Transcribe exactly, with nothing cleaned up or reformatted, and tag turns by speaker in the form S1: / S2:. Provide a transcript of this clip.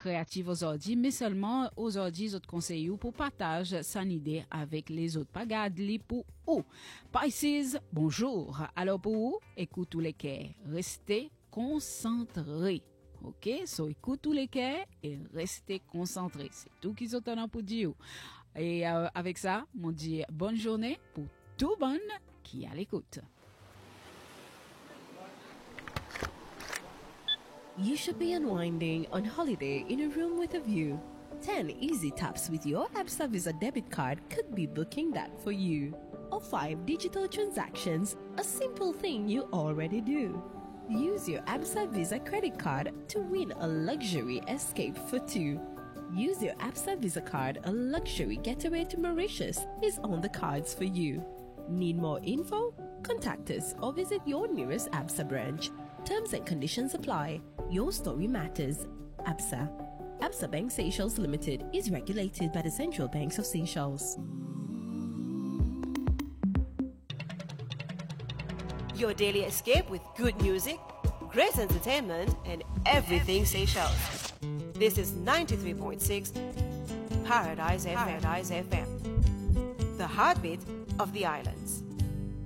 S1: créative aujourd'hui, mais seulement aujourd'hui, autres conseils pour partage son idée avec les autres. Pas garde pour ou. Pisces, bonjour. Alors pour vous, écoute tous les cas. Restez concentrés. OK? So, écoute tous les cas et restez concentrés. C'est tout qui s'entend pour dire. Et euh, avec ça, on dit bonne journée pour tout le monde qui est à l'écoute.
S2: You should be unwinding on holiday in a room with a view. ten easy taps with your Absa Visa debit card could be booking that for you. Or five digital transactions, a simple thing you already do. Use your Absa Visa credit card to win a luxury escape for two. Use your Absa Visa card, a luxury getaway to Mauritius is on the cards for you. Need more info? Contact us or visit your nearest Absa branch. Terms and conditions apply. Your story matters. Absa. Absa Bank Seychelles Limited is regulated by the Central Banks of Seychelles.
S3: Your daily escape with good music, great entertainment, and everything Seychelles. This is ninety-three point six Paradise F M. Paradise F M. The heartbeat of the islands.